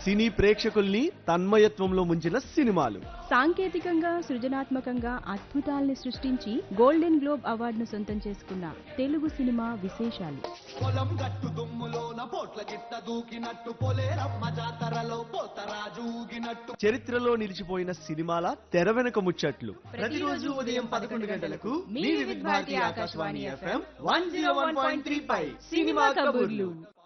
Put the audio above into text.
సినీ ప్రేక్షకుల్ని తన్మయత్వంలో ముంచిన సినిమాలు. సాంకేతికంగా సృజనాత్మకంగా అద్భుతాల్ని సృష్టించి గోల్డెన్ గ్లోబ్ అవార్డును సొంతం చేసుకున్న తెలుగు సినిమా విశేషాలు. పొలం గట్టు దుమ్ములోన పోట్ల గిట్ట దూకినట్టు పొలేరమ్మ జాతరలో పోతరాజు ఊగినట్టు చరిత్రలో నిలిచిపోయిన సినిమాల తెర వెనుక ముచ్చట్లు. ప్రతిరోజు ఉదయం 11 గంటలకు మీ వివిధ భారతి ఆకాశవాణి FM 101.3 పై సినిమా కబుర్లు.